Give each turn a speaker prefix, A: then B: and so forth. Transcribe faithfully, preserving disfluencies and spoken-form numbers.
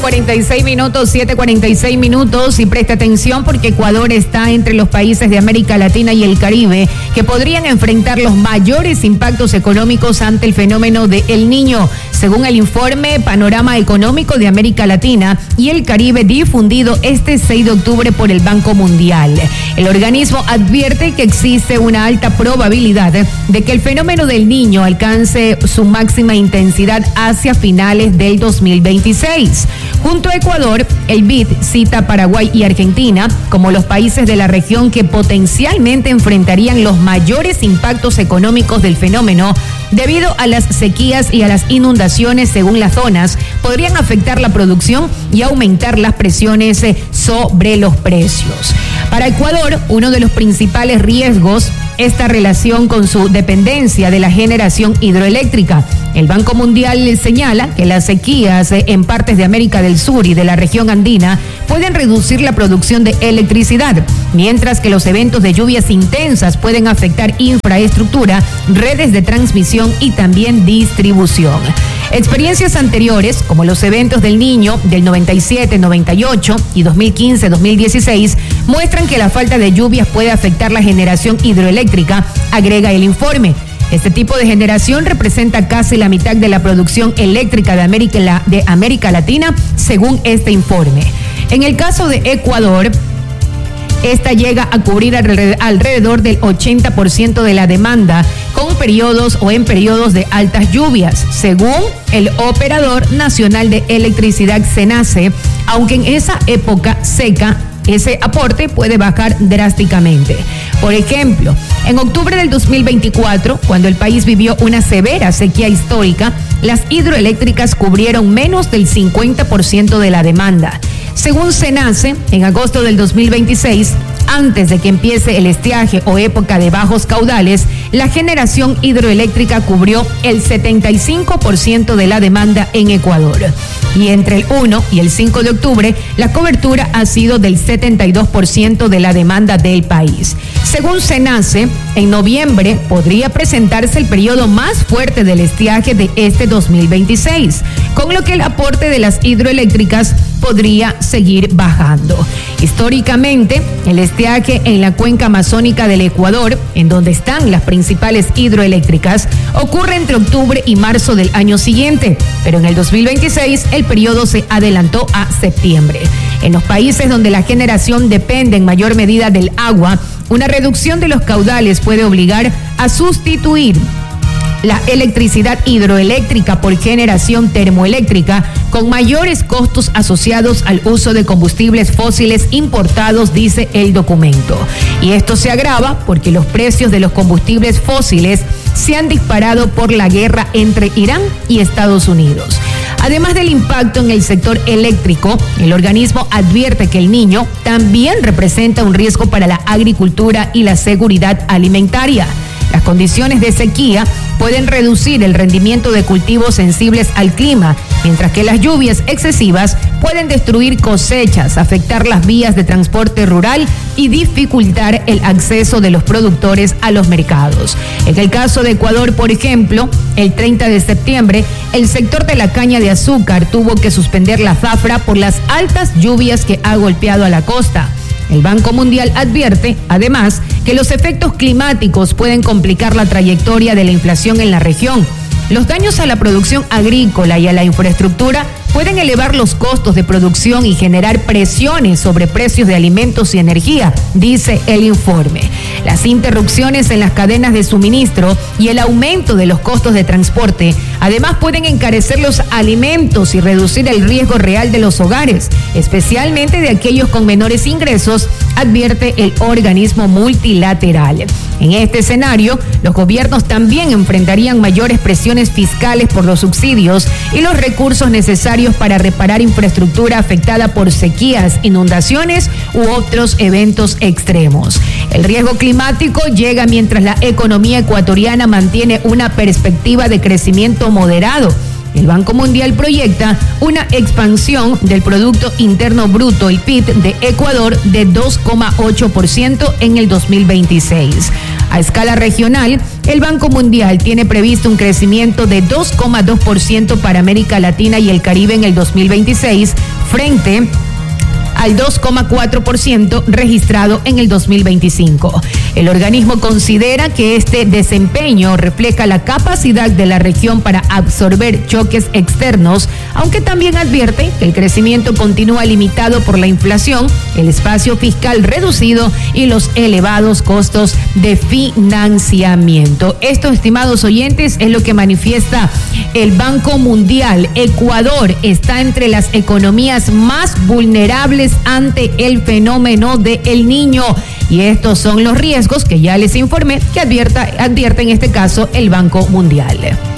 A: cuarenta y seis minutos, siete cuarenta y seis minutos, y presta atención porque Ecuador está entre los países de América Latina y el Caribe que podrían enfrentar los mayores impactos económicos ante el fenómeno de El Niño, según el informe Panorama Económico de América Latina y el Caribe difundido este seis de octubre por el Banco Mundial. El organismo advierte que existe una alta probabilidad de que el fenómeno del Niño alcance su máxima intensidad hacia finales del dos mil veintiséis. Junto a Ecuador, el B I D cita a Paraguay y Argentina como los países de la región que potencialmente enfrentarían los mayores impactos económicos del fenómeno debido a las sequías y a las inundaciones según las zonas, podrían afectar la producción y aumentar las presiones sobre los precios. Para Ecuador, uno de los principales riesgos esta relación con su dependencia de la generación hidroeléctrica. El Banco Mundial señala que las sequías en partes de América del Sur y de la región andina pueden reducir la producción de electricidad, mientras que los eventos de lluvias intensas pueden afectar infraestructura, redes de transmisión y también distribución. Experiencias anteriores, como los eventos del Niño del noventa y siete, noventa y ocho y dos mil quince, dos mil dieciséis, muestran que la falta de lluvias puede afectar la generación hidroeléctrica, agrega el informe. Este tipo de generación representa casi la mitad de la producción eléctrica de América, de América Latina, según este informe. En el caso de Ecuador, esta llega a cubrir alrededor del ochenta por ciento de la demanda con periodos o en periodos de altas lluvias, según el Operador Nacional de Electricidad SENACE, aunque en esa época seca ese aporte puede bajar drásticamente. Por ejemplo, en octubre del dos mil veinticuatro, cuando el país vivió una severa sequía histórica, las hidroeléctricas cubrieron menos del cincuenta por ciento de la demanda. Según SENACE, en agosto del dos mil veintiséis, antes de que empiece el estiaje o época de bajos caudales, la generación hidroeléctrica cubrió el setenta y cinco por ciento de la demanda en Ecuador. Y entre el uno y el cinco de octubre, la cobertura ha sido del setenta y dos por ciento de la demanda del país. Según SENACE, en noviembre podría presentarse el periodo más fuerte del estiaje de este dos mil veintiséis, con lo que el aporte de las hidroeléctricas podría seguir bajando. Históricamente, el estiaje en la cuenca amazónica del Ecuador, en donde están las principales hidroeléctricas, ocurre entre octubre y marzo del año siguiente, pero en el dos mil veintiséis el periodo se adelantó a septiembre. En los países donde la generación depende en mayor medida del agua, una reducción de los caudales puede obligar a sustituir la electricidad hidroeléctrica por generación termoeléctrica con mayores costos asociados al uso de combustibles fósiles importados, dice el documento. Y esto se agrava porque los precios de los combustibles fósiles se han disparado por la guerra entre Irán y Estados Unidos. Además del impacto en el sector eléctrico, el organismo advierte que El Niño también representa un riesgo para la agricultura y la seguridad alimentaria. Las condiciones de sequía pueden reducir el rendimiento de cultivos sensibles al clima, mientras que las lluvias excesivas pueden destruir cosechas, afectar las vías de transporte rural y dificultar el acceso de los productores a los mercados. En el caso de Ecuador, por ejemplo, el treinta de septiembre, el sector de la caña de azúcar tuvo que suspender la zafra por las altas lluvias que ha golpeado a la costa. El Banco Mundial advierte, además, que los efectos climáticos pueden complicar la trayectoria de la inflación en la región. Los daños a la producción agrícola y a la infraestructura pueden elevar los costos de producción y generar presiones sobre precios de alimentos y energía, dice el informe. Las interrupciones en las cadenas de suministro y el aumento de los costos de transporte, además pueden encarecer los alimentos y reducir el riesgo real de los hogares, especialmente de aquellos con menores ingresos, advierte el organismo multilateral. En este escenario, los gobiernos también enfrentarían mayores presiones fiscales por los subsidios y los recursos necesarios para reparar infraestructura afectada por sequías, inundaciones u otros eventos extremos. El riesgo climático llega mientras la economía ecuatoriana mantiene una perspectiva de crecimiento moderado. El Banco Mundial proyecta una expansión del Producto Interno Bruto, el P I B, de Ecuador de dos coma ocho por ciento en el dos mil veintiséis. A escala regional, el Banco Mundial tiene previsto un crecimiento de dos coma dos por ciento para América Latina y el Caribe en el dos mil veintiséis, frente al dos coma cuatro por ciento registrado en el dos mil veinticinco. El organismo considera que este desempeño refleja la capacidad de la región para absorber choques externos, aunque también advierte que el crecimiento continúa limitado por la inflación, el espacio fiscal reducido y los elevados costos de financiamiento. Esto, estimados oyentes, es lo que manifiesta el Banco Mundial. Ecuador está entre las economías más vulnerables ante el fenómeno de El Niño, y estos son los riesgos que ya les informé que advierta, advierte en este caso el Banco Mundial.